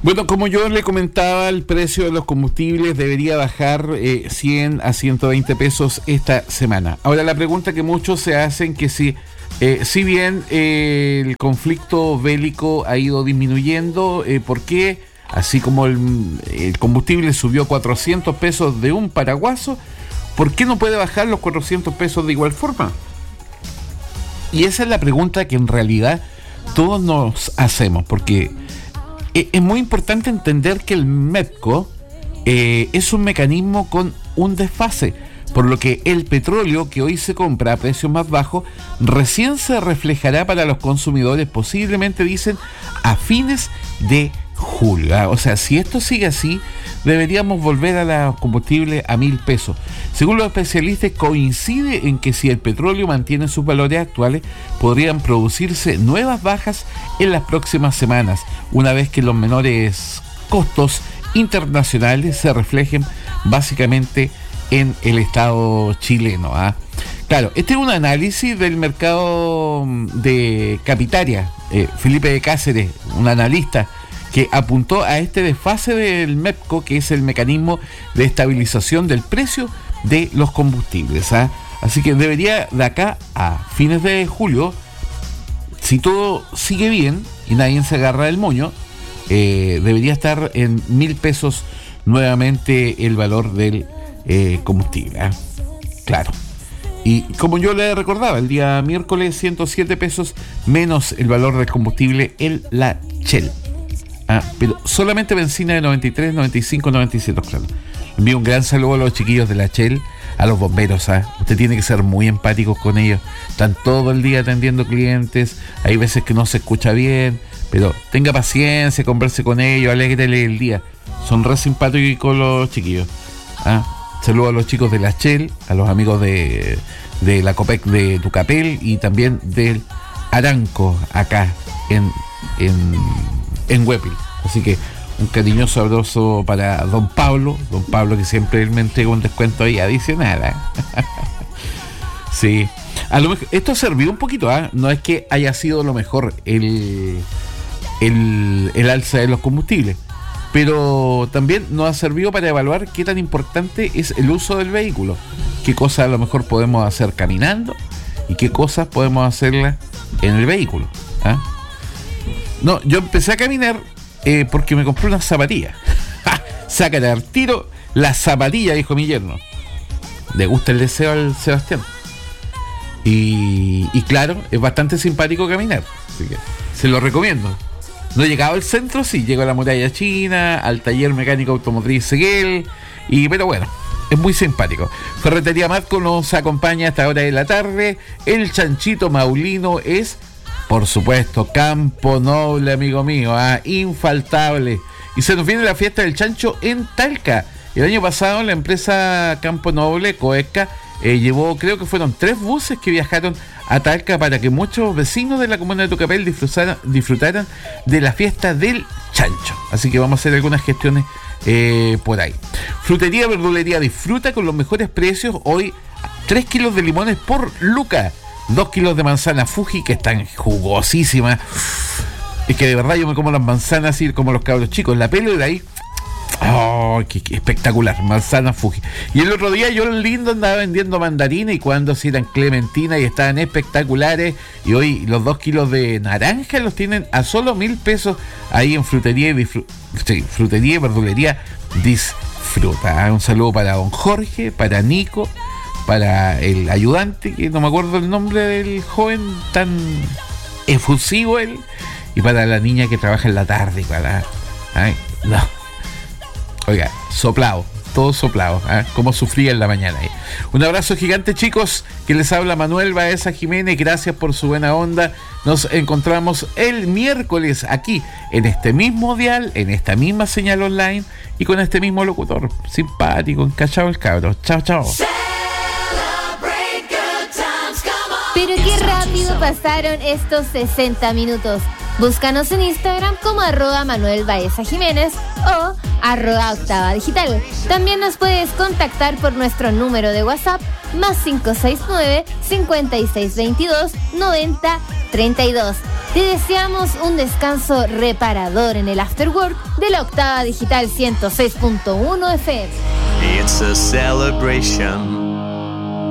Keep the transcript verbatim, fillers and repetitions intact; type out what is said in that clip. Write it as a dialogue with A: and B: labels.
A: Bueno, como yo le comentaba, el precio de los combustibles debería bajar eh, cien a ciento veinte pesos esta semana. Ahora, la pregunta que muchos se hacen que si, eh, si bien eh, el conflicto bélico ha ido disminuyendo, eh, ¿por qué? Así como el, el combustible subió cuatrocientos pesos de un paraguaso, ¿por qué no puede bajar los cuatrocientos pesos de igual forma? Y esa es la pregunta que en realidad todos nos hacemos, porque es muy importante entender que el MEPCO eh, es un mecanismo con un desfase, por lo que el petróleo que hoy se compra a precios más bajos recién se reflejará para los consumidores, posiblemente dicen a fines de julio. ¿eh? O sea, si esto sigue así, deberíamos volver a la combustible a mil pesos. Según los especialistas, coincide en que si el petróleo mantiene sus valores actuales, podrían producirse nuevas bajas en las próximas semanas, una vez que los menores costos internacionales se reflejen básicamente en el Estado chileno. ¿eh? Claro, este es un análisis del mercado de Capitaria. Eh, Felipe de Cáceres, un analista que apuntó a este desfase del MEPCO, que es el mecanismo de estabilización del precio de los combustibles. ¿eh? Así que debería de acá a fines de julio, si todo sigue bien y nadie se agarra del moño, eh, debería estar en mil pesos nuevamente el valor del eh, combustible. ¿eh? Claro. Y como yo le recordaba, el día miércoles ciento siete pesos menos el valor del combustible en la Shell. Ah, pero solamente benzina de noventa y tres, noventa y cinco, noventa y siete, claro. Envío un gran saludo a los chiquillos de la Shell, a los bomberos. ¿ah? Usted tiene que ser muy empáticos con ellos. Están todo el día atendiendo clientes. Hay veces que no se escucha bien, pero tenga paciencia, converse con ellos, alégrele el día. Son re simpáticos los chiquillos. ¿ah? Saludo a los chicos de la Shell, a los amigos de, de la Copec de Tucapel y también del Aranco acá en... en en Huepil. Así que un cariñoso abrazo para don Pablo, don Pablo que siempre él me entrega un descuento ahí adicional. ¿eh? Sí, a lo mejor esto sirvió un poquito, ¿eh? No es que haya sido lo mejor el, el, el alza de los combustibles, pero también nos ha servido para evaluar qué tan importante es el uso del vehículo, qué cosas a lo mejor podemos hacer caminando y qué cosas podemos hacerlas en el vehículo. ¿eh? No, yo empecé a caminar eh, porque me compré unas zapatillas. Sácate al tiro la zapatilla, dijo mi yerno. Le gusta el deseo al Sebastián. Y, y claro, es bastante simpático caminar. Así que se lo recomiendo. No he llegado al centro, sí, llego a la muralla china, al taller mecánico automotriz Seguel. Y pero bueno, es muy simpático. Ferretería Marco nos acompaña hasta hora de la tarde. El chanchito maulino es... Por supuesto, Campo Noble, amigo mío, ¿eh? infaltable. Y se nos viene la fiesta del chancho en Talca. El año pasado la empresa Campo Noble, Coesca, eh, llevó, creo que fueron tres buses que viajaron a Talca para que muchos vecinos de la comuna de Tucapel disfrutaran, disfrutaran de la fiesta del chancho. Así que vamos a hacer algunas gestiones eh, por ahí. Frutería, verdulería, disfruta con los mejores precios. Hoy, tres kilos de limones por Luca. Dos kilos de manzana Fuji, que están jugosísimas. Es que de verdad yo me como las manzanas así como los cabros chicos. La pelo de ahí. ¡Oh, qué, qué espectacular! Manzana Fuji. Y el otro día yo el lindo andaba vendiendo mandarina y cuando si eran clementina y estaban espectaculares. Y hoy los dos kilos de naranja los tienen a solo mil pesos ahí en frutería y disfr- sí, frutería y verdulería Disfruta. Un saludo para don Jorge, para Nico, para el ayudante, que no me acuerdo el nombre del joven tan efusivo él, y para la niña que trabaja en la tarde, para... Ay, no. Oiga, soplado, todo soplado, ¿eh? Como sufría en la mañana ahí. Un abrazo gigante, chicos, que les habla Manuel Baeza Jiménez, gracias por su buena onda. Nos encontramos el miércoles aquí, en este mismo dial, en esta misma señal online, y con este mismo locutor, simpático, encachado el cabro. Chao, chao.
B: Pero qué rápido pasaron estos sesenta minutos. Búscanos en Instagram como arroba Manuel Baeza Jiménez o arroba Octava Digital. También nos puedes contactar por nuestro número de WhatsApp más cinco seis nueve, cinco seis dos dos, noventa treinta y dos. Te deseamos un descanso reparador en el After Work de la Octava Digital ciento seis punto uno F M.
C: It's a celebration.